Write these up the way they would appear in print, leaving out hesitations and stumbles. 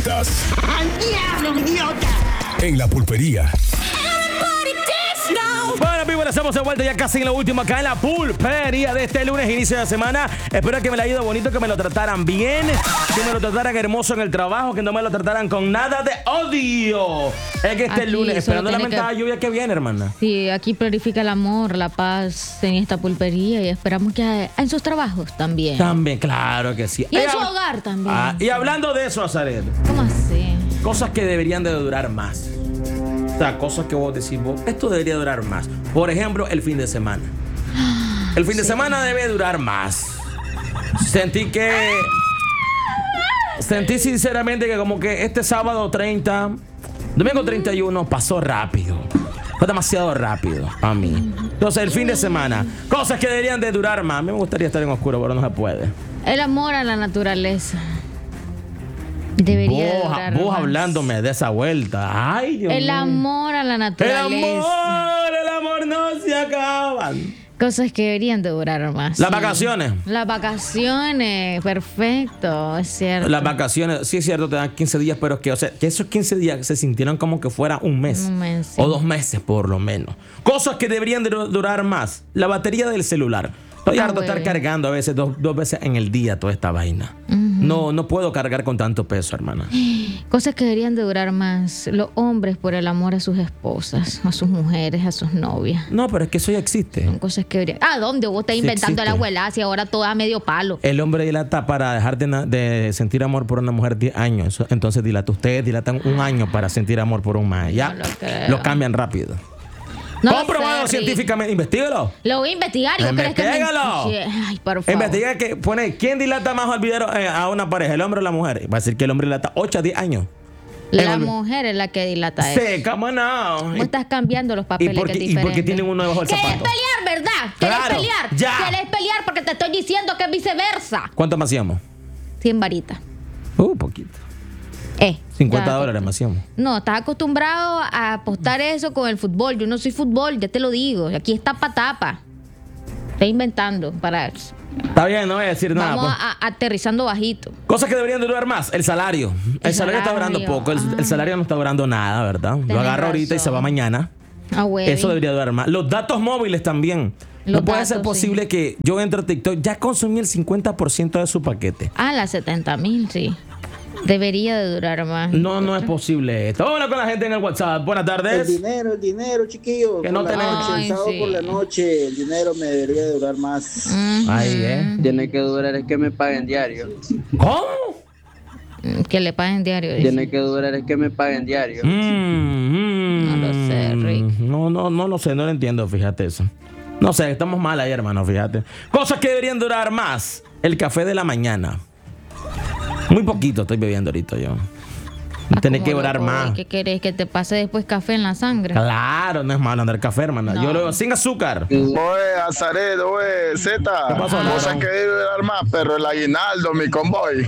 preguntas. ¡Diablo, idiota! En la pulpería. Bueno, amigos, estamos de vuelta ya casi en lo último acá en la pulpería de este lunes, inicio de semana. Espero que me la haya ido bonito, que me lo trataran bien, que me lo trataran hermoso en el trabajo, que no me lo trataran con nada de odio. Es que este lunes, esperando la mentada lluvia que viene, hermana. Sí, aquí glorifica el amor, la paz en esta pulpería y esperamos que en sus trabajos también. También, claro que sí. Y en su hogar también. Y hablando de eso, Azaret. ¿Cómo así? Cosas que deberían de durar más. O sea, cosas que vos decís, esto debería durar más. Por ejemplo, el fin de semana. El fin de semana debe durar más. Sentí sinceramente que como que este sábado 30, domingo 31 pasó rápido. Fue demasiado rápido a mí. Entonces, el fin de semana, cosas que deberían de durar más. A mí me gustaría estar en oscuro, pero no se puede. El amor a la naturaleza. Debería durar vos más. hablándome de esa vuelta. Ay, Dios El mío. amor a la naturaleza. El amor no se acaban. Cosas que deberían de durar más. Las vacaciones. Las vacaciones, perfecto, es cierto. Las vacaciones, sí es cierto, te dan 15 días, pero que esos 15 días se sintieron como que fuera un mes. Un mes, sí. O 2 meses por lo menos. Cosas que deberían de durar más. La batería del celular. Estoy harto de estar cargando a veces dos veces en el día toda esta vaina. No puedo cargar con tanto peso, hermana. Cosas que deberían de durar más. Los hombres por el amor a sus esposas, a sus mujeres, a sus novias. No, pero es que eso ya existe. Son cosas que deberían... ¿Dónde? Vos estás inventando la abuela y ahora toda a medio palo. El hombre dilata para dejar de sentir amor por una mujer 10 años. Entonces ustedes dilatan 1 año para sentir amor por un más. Ya lo cambian rápido. No comprobado científicamente. Investígalo. Lo voy a investigar. ¿Y crees que Ay, por favor. Investiga que pone quién dilata más a una pareja, el hombre o la mujer. Va a decir que el hombre dilata 8 a 10 años. La mujer es la que dilata eso. Sí, cómo no. Vos estás cambiando los papeles. ¿Y por qué tienen uno debajo del zapato? ¿Querés pelear, verdad? ¿Querés pelear? Ya. ¿Querés pelear? Porque te estoy diciendo que es viceversa. ¿Cuánto me hacíamos? 100 varitas. Poquito. $50 me hacíamos. No, estás acostumbrado a apostar eso con el fútbol. Yo no soy fútbol, ya te lo digo. Aquí está patapa. Está inventando para... Está bien, no voy a decir nada. Vamos aterrizando bajito. Cosas que deberían durar más. El salario. El salario está durando poco. El salario no está durando nada, ¿verdad? Lo agarro ahorita y se va mañana. Eso debería durar más. Los datos móviles también. No puede ser posible que yo entre a TikTok, ya consumí el 50% de su paquete. Las 70,000, sí. Debería de durar más. No es posible esto. Vamos a hablar con la gente en el WhatsApp. Buenas tardes. El dinero, chiquillos. Que no tenemos. El sábado por la noche, el dinero me debería de durar más. Tiene que durar es que me paguen diario. ¿Cómo? Que le paguen diario. Tiene que durar es que me paguen diario. No lo sé, Rick. No lo sé, no lo entiendo, fíjate eso. No sé, estamos mal ahí, hermano, fíjate. Cosas que deberían durar más. El café de la mañana. Muy poquito estoy bebiendo ahorita yo. Tiene que durar más. ¿Qué querés? ¿Que te pase después café en la sangre? Claro, no es malo andar café, hermana. Yo lo veo sin azúcar. Oye, Azaret, oye, Zeta. ¿Qué pasó, Cosas que debe durar más, pero el aguinaldo, mi convoy.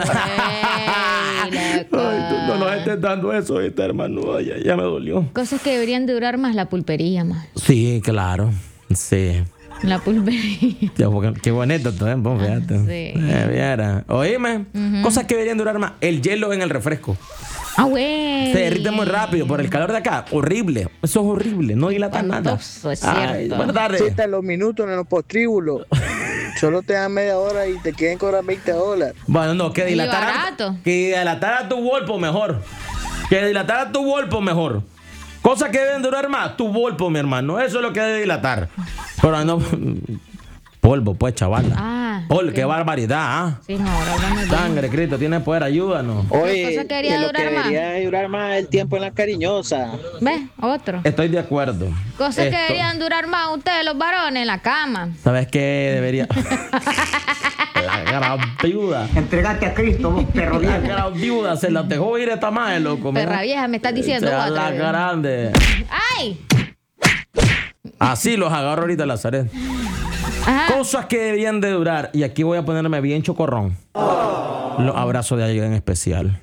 Ay, no nos estés dando eso, hermano. Ya me dolió. Cosas que deberían de durar más, la pulpería, más. Sí, claro. Sí. La pulpería. Qué bonito todo, fíjate. Sí. Viera. Oíme, cosas que deberían durar más. El hielo en el refresco. Güey. Se derrite muy rápido por el calor de acá. Horrible. Eso es horrible. No dilata nada. Es cierto. Buenas tardes. Cita los minutos en los postríbulos. Solo te dan media hora y te quieren cobrar $20. Bueno, no, que dilatara tu golpo mejor. Que dilatara tu golpo mejor. Cosas que deben durar más. Tu golpo, mi hermano. Eso es lo que debe dilatar. Pero no... Polvo, pues, chavala. Qué barbaridad, Sí, no, ahora hablamos de... Sangre, Cristo, tiene poder, ayúdanos. Oye, lo que debería durar más el tiempo en la cariñosa. ¿Ves? Otro. Estoy de acuerdo. Cosas que deberían durar más ustedes, los varones, en la cama. ¿Sabes qué debería? La gran viuda. Entregate a Cristo, vos perro La viejo. gran viuda se la dejó ir esta madre, loco. Perra vieja, me estás diciendo. La grande. ¡Ay! Así los agarro ahorita, Lazaret. Cosas que deberían de durar. Y aquí voy a ponerme bien chocorrón. Los abrazos de alguien en especial.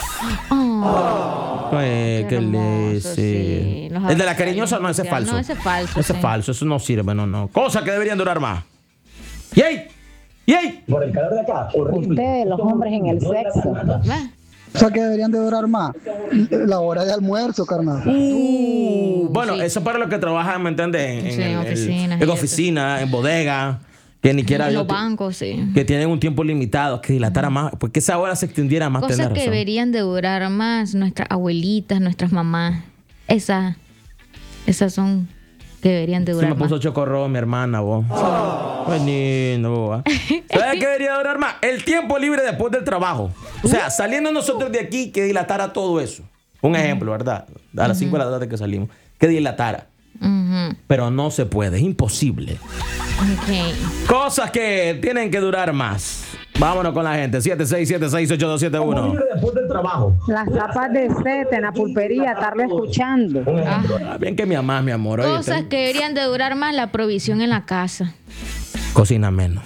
Qué lindo. Sí. El de la cariñosa, no, ese es falso. No, ese es falso. Ese es falso, eso no sirve, no. Cosas que deberían durar más. ¡Yey! Por el calor de acá, horrible. Ustedes, los hombres en el sexo. O sea que deberían de durar más. La hora de almuerzo, carnal. Bueno, sí. eso para los que trabajan, ¿me entiendes? Sí, en oficinas y en eso. oficina, en bodega, que ni siquiera En los bancos, sí. que tienen un tiempo limitado, que dilatara más, pues que esa hora se extendiera más. Cosas tenés que razón. deberían de durar más nuestras abuelitas, nuestras mamás. Esas son que deberían de Sí durar me puso más. chocorro mi hermana, vos. Pues lindo, vos. ¿Sabes qué debería durar más? El tiempo libre después del trabajo. O sea, saliendo nosotros de aquí, que dilatara todo eso. Un ejemplo, ¿verdad? A las 5 de la tarde que salimos. Que dilatara. Ujú. Pero no se puede, es imposible. Ok. Cosas que tienen que durar más. Vámonos con la gente. 76768271. Después del trabajo. Las tapas de sete en la pulpería, estarlo escuchando. Bien que me amás, mi amor. Oye, Cosas que deberían de durar más, la provisión en la casa. cocina menos.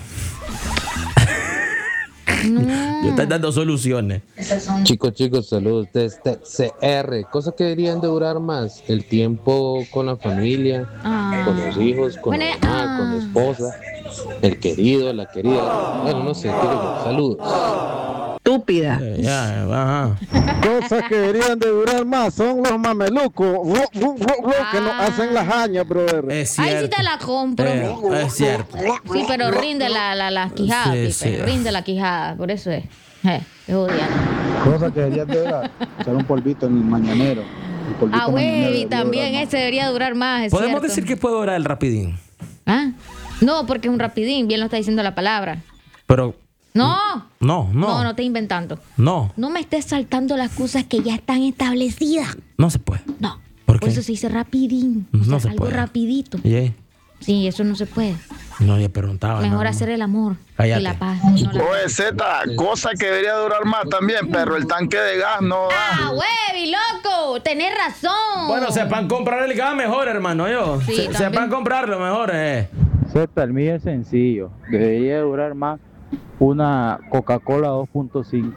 No. Yo estoy dando soluciones. Chicos, saludos desde CR. Cosas que deberían de durar más. El tiempo con la familia, con los hijos, con la mamá, con la esposa, el querido, la querida. Bueno, no sé, saludos. Estúpida. Ya, ajá. Cosas que deberían de durar más son los mamelucos que nos hacen las hañas, brother. Es cierto. Ahí sí te la compro. Es cierto. Sí, pero rinde la quijada, Sí, Pipe. sí. Rinde la quijada, por eso es. Es odiante. Cosas que deberían de durar. Echar un polvito en el mañanero. El polvito Ah, güey, mañanero y también ese debería durar más, es Podemos cierto. decir que puede durar el rapidín. ¿Ah? No, porque es un rapidín, bien lo está diciendo la palabra. Pero No. no. No estés inventando. No No me estés saltando las cosas que ya están establecidas. se puede. No. ¿Por Por qué? eso se dice rapidín. O No sea, se algo puede. rapidito. Yeah. Sí, eso no se puede. No, ya preguntaba. Mejor no. hacer el amor Cállate. y la paz. y no la- Oye, Z, cosa que debería durar más también, pero el tanque de gas no da. ¡Ah, huevi, loco! Tenés razón. Bueno, sepan comprar el gas mejor, hermano. Sí, Sepan también. comprarlo mejor. Z, el mío es sencillo. Debería durar más una Coca-Cola 2.5.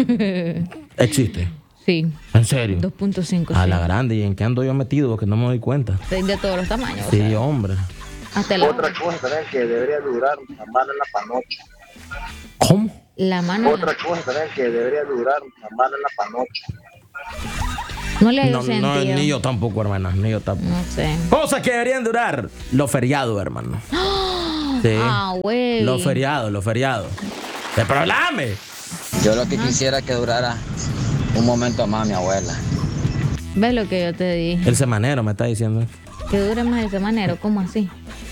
Existe. Sí, En serio. 2.5. A sí. la grande. ¿Y en qué ando yo metido? Que no me doy cuenta. De todos los tamaños. Sí, o sea, hombre. hasta la, Otra cosa también que debería durar la mano en la panocha. ¿Cómo? la mano. Otra cosa también que debería durar la mano en la panocha. No le dio No, sentido. ni yo tampoco, hermana. Ni yo tampoco. No sé. Cosas que deberían durar. Los feriados, hermano. Sí. Ah, güey. Los feriados. Pero hablame. Yo lo que quisiera que durara un momento más mi abuela. ¿Ves lo que yo te dije? El semanero me está diciendo. Que dure más el semanero. ¿Cómo así?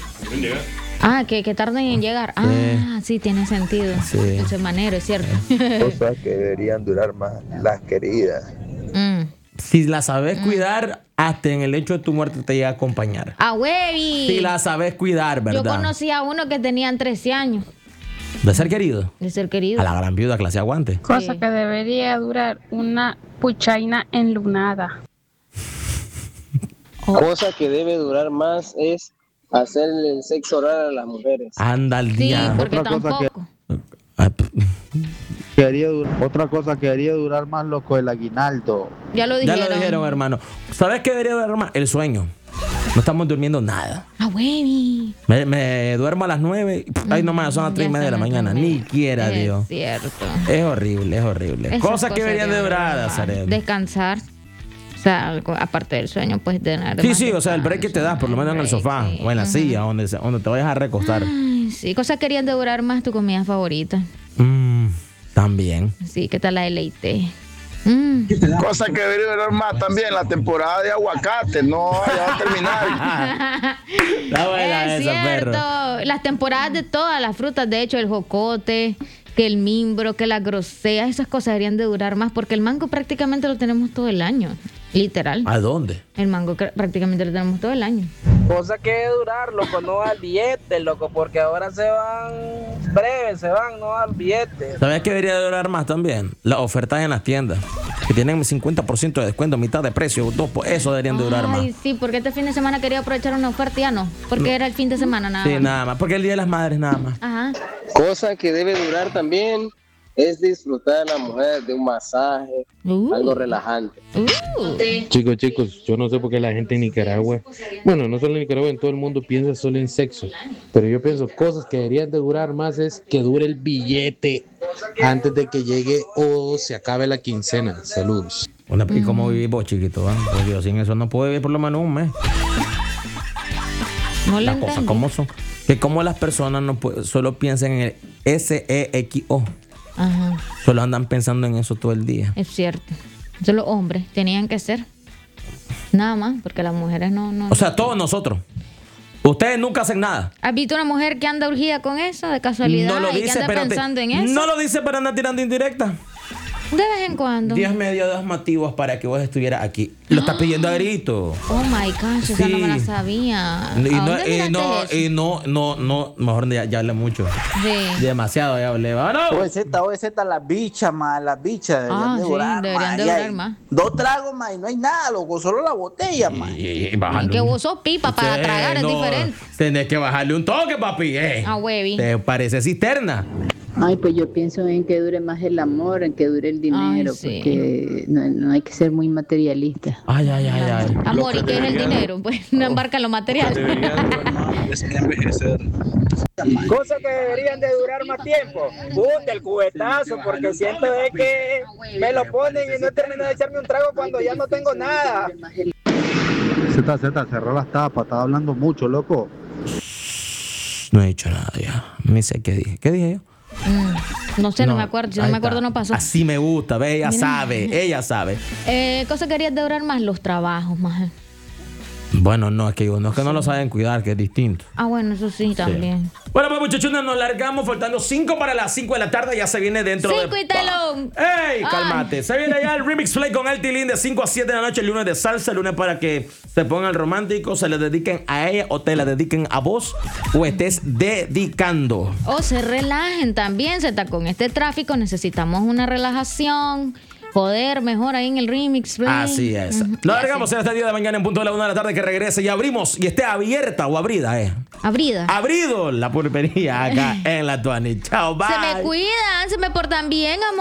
Ah, que tarden en llegar. Ah, sí, tiene sentido. Sí. El semanero, es cierto. Cosas que deberían durar más, las queridas. Mm. Si la sabes cuidar, hasta en el hecho de tu muerte te llega a acompañar. ¡Ah, huevi! Si la sabes cuidar, Yo ¿verdad? conocí a uno que tenían 13 años De ser querido. de ser querido. A la gran viuda clase aguante. Cosa que debería durar una puchaina enlunada. Cosa que debe durar más es hacer el sexo oral a las mujeres. Anda al Sí, día. porque Otra cosa que- tampoco. Otra cosa que debería durar más, loco, el aguinaldo. Ya lo Ya dijeron. lo dijeron, hermano. ¿Sabes qué debería durar más? El sueño. No estamos durmiendo nada. ¡Ah, huevi! Me duermo a las 9. Ay, no más, son las 3 y media de la mañana. Ni quiera, Dios. Es cierto. Es horrible, es horrible. Esas Cosas que deberían de durar, más. Zaret. Descansar. O sea, algo, aparte del sueño, pues tener. Sí, más sí, o sea, el break que te das, por lo menos en el break, sofá sí. o en la Ujú. silla, donde te vayas a recostar. Ay, sí, cosas que querían de durar más tu comida favorita. También. Sí, ¿qué tal la deleite? Cosa que debería durar más también, la temporada de aguacate, no, ya va a terminar. Está buena Es esa, cierto. perro. Las temporadas de todas las frutas, de hecho, el jocote, que el mimbro, que las groseas, esas cosas deberían de durar más porque el mango prácticamente lo tenemos todo el año. Literal. ¿A dónde? El mango prácticamente lo tenemos todo el año. Cosa que debe durar, loco, no al billete, loco, porque ahora se van breves, no al billete. ¿Sabes qué debería de durar más también? Las ofertas en las tiendas. Que tienen 50% de descuento, mitad de precio, eso deberían de durar más. Ay, sí, porque este fin de semana quería aprovechar una oferta y ya no. Porque era el fin de semana nada Sí, más. nada más. Porque el Día de las Madres nada más. Ajá. Cosa que debe durar también es disfrutar a la mujer de un masaje, algo relajante. Chicos, yo no sé por qué la gente en Nicaragua, bueno, no solo en Nicaragua, en todo el mundo piensa solo en sexo, pero yo pienso cosas que deberían de durar más es que dure el billete. antes de que llegue o se acabe la quincena. Saludos. ¿Y cómo vivís vos, chiquito? Pues yo sin eso no puedo vivir por lo menos un mes. No le Las cosas como son. Que como las personas no solo piensan en el SEXO. Ajá. Solo andan pensando en eso todo el día. Es cierto. Eso los hombres tenían que ser. Nada más, porque las mujeres no. O sea, todos nosotros. Ustedes nunca hacen nada. ¿Has visto una mujer que anda urgida con eso de casualidad? No lo y dice, que anda pero pensando en eso? no lo dice, pero anda tirando indirecta. De vez en cuando. 10 medios de motivos para que vos estuvieras aquí. Lo estás pidiendo a grito. Oh my gosh, esa no me la sabía. Y no, mejor ya hablé mucho. Sí. Demasiado ya hablé. ¡Vámonos! OZ, las bichas, más, las bichas deberían de durar, deberían de durar más. 2 tragos más y no hay nada, loco, solo la botella, más. Y que vos sos pipa para tragar, es diferente. Tenés que bajarle un toque, papi. A huevi. Te parece cisterna. Ay, pues yo pienso en que dure más el amor, en que dure el dinero, porque no hay que ser muy materialista. Ay. Amor, ¿y qué es el dinero? Pues no embarca en lo material. Cosas que deberían de durar más tiempo. Puta, el cubetazo, porque siento de que me lo ponen y no termino de echarme un trago cuando ya no tengo nada. Z, cerró las tapas, estaba hablando mucho, loco. No he dicho nada ya. Ni sé qué dije. ¿Qué dije yo? No sé, no me acuerdo. Si no me acuerdo, no pasó. Así me gusta, ve, ella sabe. Cosa que querías de durar más, los trabajos, más. Bueno, no, es que no lo saben cuidar, que es distinto. Ah, bueno, eso sí, también. Bueno, pues muchachones, nos largamos faltando 5 para las 5 de la tarde. Ya se viene dentro de... 5 y telón. ¡Ey, cálmate! Se viene ya el Remix Play con El Tilín de 5 a 7 de la noche. El lunes de salsa, el lunes para que se pongan románticos, se le dediquen a ella o te la dediquen a vos o estés dedicando. O se relajen también, con este tráfico necesitamos una relajación. Joder, mejor ahí en el Remix Play. Así es. Lo largamos en este día de mañana en punto de la 1 de la tarde que regrese y abrimos y esté abierta o abrida, Abrida. Abrido la pulpería acá en la Tuani. Chao, bye. Se me cuidan, se me portan bien, amor.